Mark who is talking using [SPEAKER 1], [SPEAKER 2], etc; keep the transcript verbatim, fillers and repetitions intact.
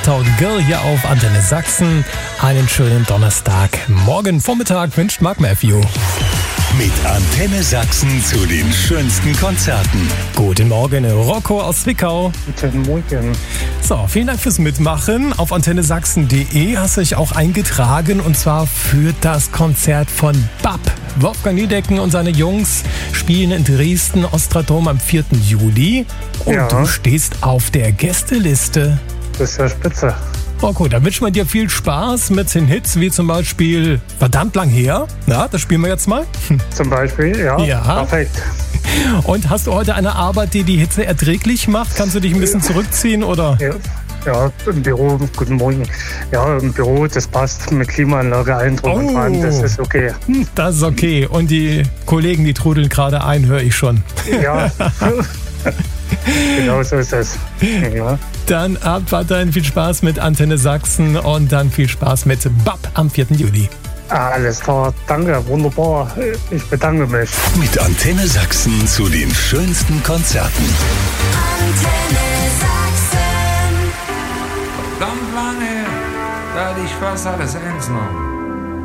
[SPEAKER 1] Uptown Girl hier auf Antenne Sachsen. Einen schönen Donnerstag. Morgen Vormittag wünscht Mark Matthew.
[SPEAKER 2] Mit Antenne Sachsen zu den schönsten Konzerten.
[SPEAKER 1] Guten Morgen, Rocco aus Zwickau.
[SPEAKER 3] Guten Morgen.
[SPEAKER 1] So, vielen Dank fürs Mitmachen. Auf antenne sachsen punkt de hast du dich auch eingetragen und zwar für das Konzert von B A P. Wolfgang Niedecken und seine Jungs spielen in Dresden Ostradom am vierten Juli und
[SPEAKER 3] Ja.
[SPEAKER 1] du stehst auf der Gästeliste.
[SPEAKER 3] Das ist ja spitze.
[SPEAKER 1] Rocco, da wünschen wir dir viel Spaß mit den Hits wie zum Beispiel Verdammt lang her. Ja, das spielen wir jetzt mal.
[SPEAKER 3] Zum Beispiel, ja.
[SPEAKER 1] Ja.
[SPEAKER 3] Perfekt.
[SPEAKER 1] Und hast du heute eine Arbeit, die die Hitze erträglich macht? Kannst du dich ein bisschen zurückziehen oder?
[SPEAKER 3] Ja. Ja, im Büro, guten Morgen. Ja, im Büro, das passt mit Klimaanlage, allen drum und
[SPEAKER 1] Oh.
[SPEAKER 3] dran, das ist okay.
[SPEAKER 1] Das ist okay. Und die Kollegen, die trudeln gerade ein, höre ich schon.
[SPEAKER 3] Ja, genau so ist das. Ja.
[SPEAKER 1] Dann habt weiterhin viel Spaß mit Antenne Sachsen und dann viel Spaß mit B A P am vierten Juli.
[SPEAKER 3] Alles klar, danke, wunderbar. Ich bedanke mich.
[SPEAKER 2] Mit Antenne Sachsen zu den schönsten Konzerten.
[SPEAKER 4] Antenne Sachsen.
[SPEAKER 5] Verdammt lange, da hatte ich fast alles ernst genommen.